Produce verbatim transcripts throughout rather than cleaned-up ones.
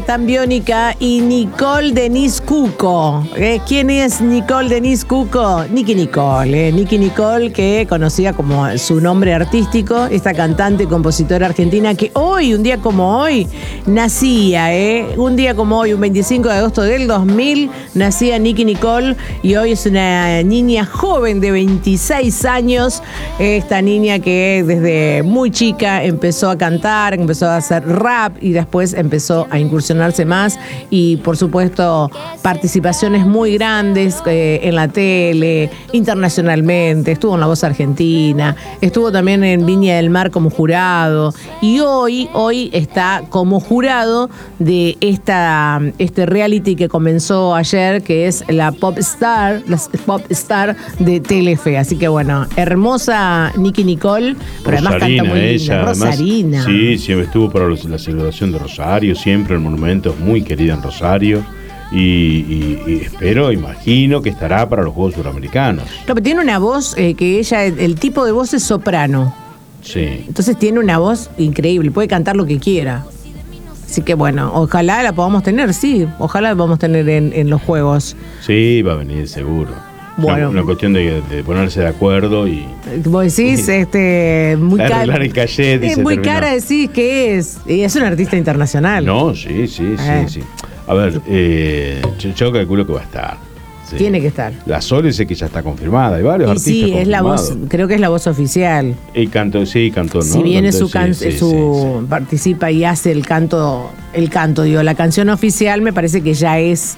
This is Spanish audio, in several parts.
Tan Biónica y Nicole Denise Cuco. ¿Eh? ¿Quién es Nicole Denise Cuco? Nicky Nicole. ¿eh? Nicky Nicole, que conocida como su nombre artístico, esta cantante y compositora argentina que hoy, un día como hoy, nacía. ¿eh? Un día como hoy, un veinticinco de agosto del dos mil, nacía Nicky Nicole y hoy es una niña joven de veintiséis años. Esta niña que desde muy chica empezó a cantar, empezó a hacer rap y después empezó a incursionar más y por supuesto participaciones muy grandes eh, en la tele, internacionalmente, estuvo en La Voz Argentina, estuvo también en Viña del Mar como jurado y hoy, hoy está como jurado de esta, este reality que comenzó ayer, que es la Pop Star, la Pop Star de Telefe. Así que bueno, hermosa Nicky Nicole, pero Rosarina, además canta muy linda. ella, Rosarina. Además, sí, siempre estuvo para los, la celebración de Rosario, siempre el monumento es muy querida en Rosario y, y, y espero, imagino que estará para los Juegos Suramericanos. No, pero tiene una voz eh, que ella, el, el tipo de voz es soprano. Sí. Entonces tiene una voz increíble, puede cantar lo que quiera. Así que bueno, ojalá la podamos tener, sí, ojalá la podamos tener en, en los Juegos. Sí, va a venir seguro. Bueno. Una, una cuestión de, de ponerse de acuerdo y... Vos decís, este, muy cara. Arreglar el cachet y Es se muy terminó. cara decís que es. Y es un artista internacional. No, sí, sí, Eh. sí, sí. A ver, eh, yo, yo calculo que va a estar. Sí. Tiene que estar. La Sole sé que ya está confirmada, hay varios Y artistas sí, es la voz, confirmados. creo que es la voz oficial. Y cantó, sí, cantó, ¿no? Si viene Cantó, su, can, sí, sí, su sí, sí. participa y hace el canto, el canto, digo, la canción oficial me parece que ya es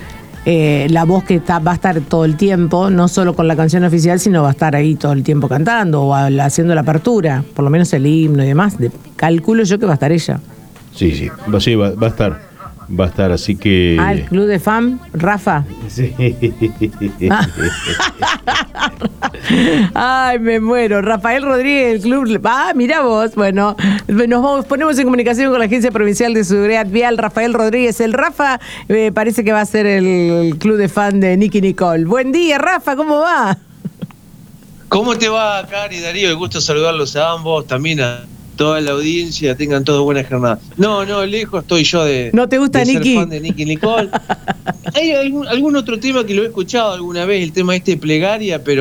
eh, la voz que está, va a estar todo el tiempo, no solo con la canción oficial, sino va a estar ahí todo el tiempo cantando o a- haciendo la apertura, por lo menos el himno y demás. De, calculo yo que va a estar ella. Sí, sí, va, sí, va, va a estar, va a estar, así que... Ah, el club de fan, Rafa. Sí. Ay, me muero. Rafael Rodríguez, el club. Ah, mira vos. Bueno, nos vamos, ponemos en comunicación con la Agencia Provincial de Seguridad Vial, Rafael Rodríguez. El Rafa eh, parece que va a ser el, el club de fan de Nicky Nicole. Buen día, Rafa, ¿cómo va? ¿Cómo te va, Cari, Darío? El gusto saludarlos a ambos, también a toda la audiencia, tengan todos buena jornada. No, no, lejos estoy yo de, ¿No te gusta de Nicky? ser fan de Nicky Nicole. Hay algún, algún otro tema que lo he escuchado alguna vez, el tema este de plegaria, pero